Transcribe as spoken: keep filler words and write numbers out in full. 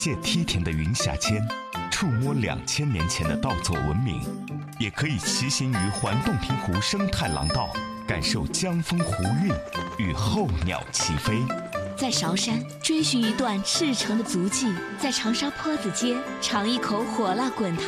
借梯田的云霞间，触摸两千年前的稻作文明，也可以骑行于环洞庭湖生态廊道，感受江风湖韵与候鸟齐飞。 在韶山追寻一段赤诚的足迹，在长沙坡子街尝一口火辣滚烫